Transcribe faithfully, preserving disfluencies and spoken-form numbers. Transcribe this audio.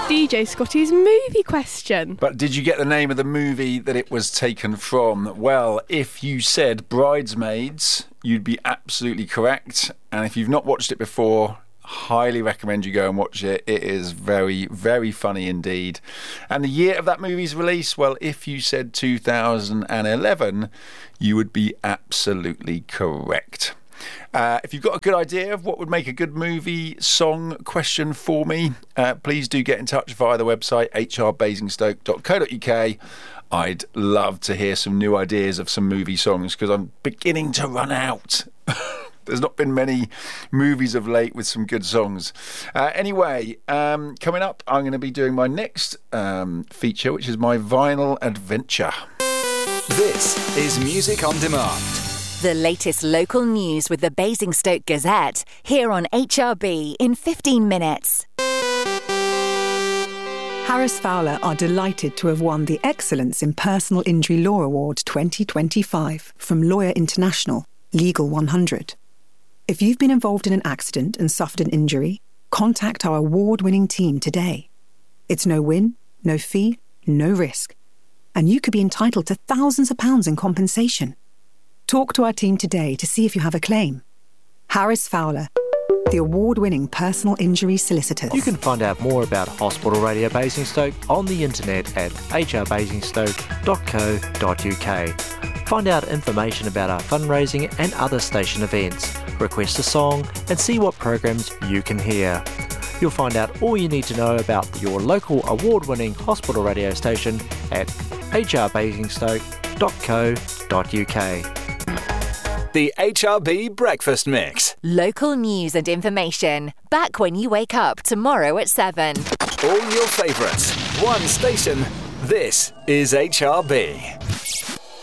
D J Scotty's movie question. But did you get the name of the movie that it was taken from? Well, if you said Bridesmaids, you'd be absolutely correct. And if you've not watched it before, highly recommend you go and watch it. It is very, very funny indeed. And the year of that movie's release, well, if you said two thousand eleven, you would be absolutely correct. Uh, if you've got a good idea of what would make a good movie song question for me, uh, please do get in touch via the website h r basingstoke dot co dot u k. I'd love to hear some new ideas of some movie songs because I'm beginning to run out. There's not been many movies of late with some good songs. Uh, anyway, um, coming up, I'm going to be doing my next um, feature, which is my vinyl adventure. This is Music on Demand. The latest local news with the Basingstoke Gazette, here on H R B in fifteen minutes. Harris Fowler are delighted to have won the Excellence in Personal Injury Law Award twenty twenty-five from Lawyer International, Legal one hundred. If you've been involved in an accident and suffered an injury, contact our award-winning team today. It's no win, no fee, no risk. And you could be entitled to thousands of pounds in compensation. Talk to our team today to see if you have a claim. Harris Fowler, the award-winning personal injury solicitors. You can find out more about Hospital Radio Basingstoke on the internet at h r basingstoke dot co dot u k. Find out information about our fundraising and other station events, request a song and see what programs you can hear. You'll find out all you need to know about your local award-winning hospital radio station at h r basingstoke dot co dot u k. The H R B Breakfast Mix. Local news and information. Back when you wake up tomorrow at seven. All your favourites. One station. This is H R B.